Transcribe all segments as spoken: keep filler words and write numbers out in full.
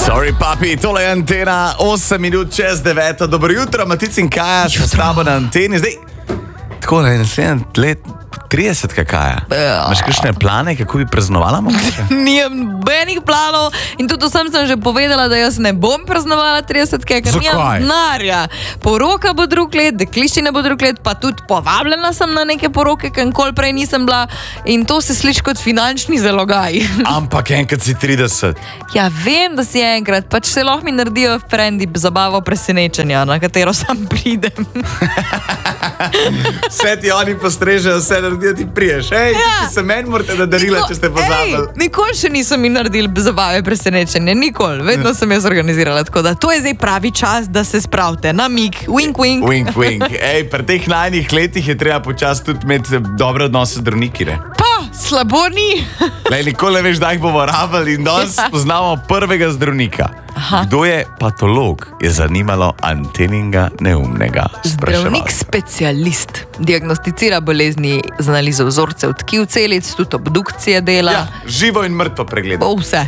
Sorry, papi, tole je Antena, osem minut čez deveto. Dobro jutro, Matic in Kaja, še s tabo na Anteni. Zdaj, tako ne, naslednji let, trideset Kaja. Imaš kakšne plane, kako bi praznovala mogoče? Nijem nobenih planov in tudi vsem sem že povedala, da jaz ne bom praznovala trideset ker nimam denarja. Poroka bo drug let, dekliščina bo drug let, pa tudi povabljena sem na neke poroke, ker nikoli prej nisem bila in to se sliši kot finančni zalogaj. Ampak enkrat si trideset. Ja, vem, da si enkrat, pač se lahko mi naredijo frendi zabavo presenečenja, na katero sam pridem. Vse ti oni postrežejo, vse naredijo, ti priješ. Ej, ja. Se meni morate da darila, Niko, če ste pozabili. Ej, nikoli še niso mi naredili zabave presenečenja, nikoli. Vedno sem jaz organizirala, tako da to je zdaj pravi čas, da se spravite. Namig, wink, wink. Wink, wink. Ej, pri teh najnih letih je treba počasi tudi imeti dobre odnose z zdravniki, ne? Pa, slabo ni. Lej, nikoli ne veš, da jih bomo rabili in danes poznamo prvega zdravnika. Aha. Kdo je patolog, je zanimalo Anteninga neumnega spraševalca. Zdravnik specialist. Diagnosticira bolezni z analizo vzorcev tkiv celic, tudi obdukcije dela. Ja, živo in mrtvo pregleda. O, vse.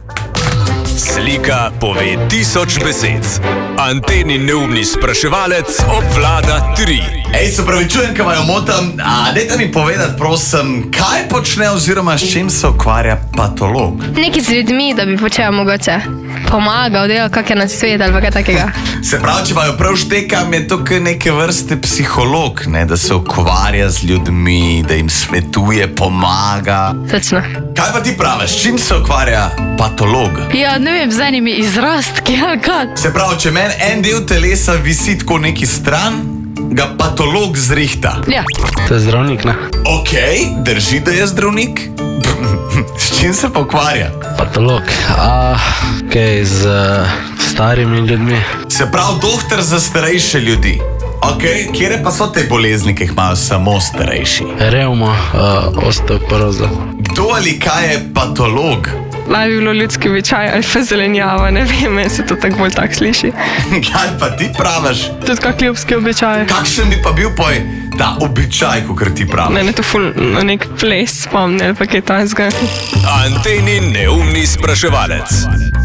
Slika pove tisoč besed. Antenin neumni spraševalec obvlada tri. Ej, se pravičujem, kaj vaju motam. A dajte mi povedati, prosim, kaj počne oziroma s čim se ukvarja patolog? Neki z ljudmi, da bi počel mogoče pomagal, delal kakšen nasvet ali kaj takega. Se pravi, če vaju prav štekam, je to kaj neke vrste psiholog, ne? Da se ukvarja z ljudmi, da jim svetuje, pomaga. Točno. Kaj pa ti praviš, s čim se ukvarja patolog? Ja, ne vem, z enimi izrastki, ali kaj. Se pravi, če meni en del telesa visi tako neki stran, ga patolog zrihta. Ja. To je zdravnik, ne? Ok, drži, da je zdravnik? S čim se pa ukvarja? Patolog, a kaj z uh, starimi ljudmi? Se pravi, doktor za starejše ljudi. Ok, kjere pa so te bolezni, ki jih imajo samo starejši? Revma, uh, osteoporoza. Kdo ali kaj je patolog? Naj bi bilo ljudski običaj ali pa zelenjava, ne vem, meni se to tako bolj tak sliši. Kaj pa ti praviš? Tudi kak ljubski običaj. Kakšen bi pa bil poj ta običaj, kakor ti praviš? Ne, ne, to ful na nek ples spomni ali pa kaj takega. Antenin neumni spraševalec.